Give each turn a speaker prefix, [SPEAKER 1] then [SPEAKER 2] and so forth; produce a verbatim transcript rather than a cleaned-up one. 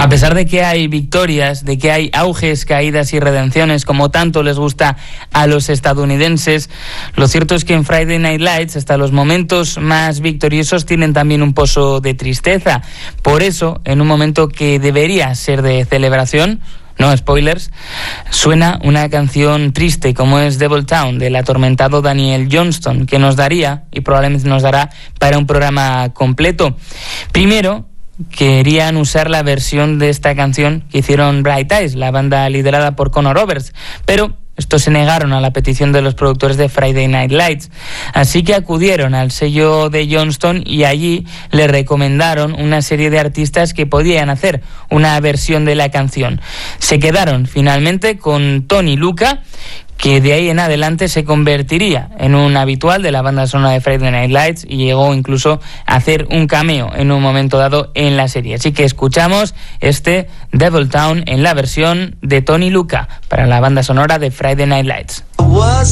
[SPEAKER 1] A pesar de que hay victorias, de que hay auges, caídas y redenciones, como tanto les gusta a los estadounidenses, lo cierto es que en Friday Night Lights hasta los momentos más victoriosos tienen también un pozo de tristeza. Por eso, en un momento que debería ser de celebración, no spoilers, suena una canción triste como es Devil Town del atormentado Daniel Johnston, que nos daría, y probablemente nos dará, para un programa completo. Primero, querían usar la versión de esta canción que hicieron Bright Eyes, la banda liderada por Conor Oberst, pero estos se negaron a la petición de los productores de Friday Night Lights, así que acudieron al sello de Johnston y allí le recomendaron una serie de artistas que podían hacer una versión de la canción. Se quedaron finalmente con Tony Lucca, que de ahí en adelante se convertiría en un habitual de la banda sonora de Friday Night Lights y llegó incluso a hacer un cameo en un momento dado en la serie. Así que escuchamos este Devil Town en la versión de Tony Lucca para la banda sonora de Friday Night Lights.